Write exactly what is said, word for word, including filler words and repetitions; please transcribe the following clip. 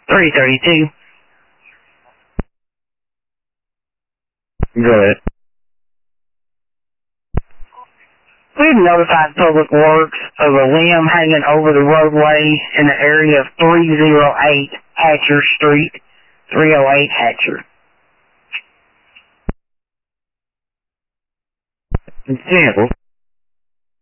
three thirty-two. Go ahead. We've notified Public Works of a limb hanging over the roadway in the area of three oh eight Hatcher Street. three oh eight Hatcher. Example.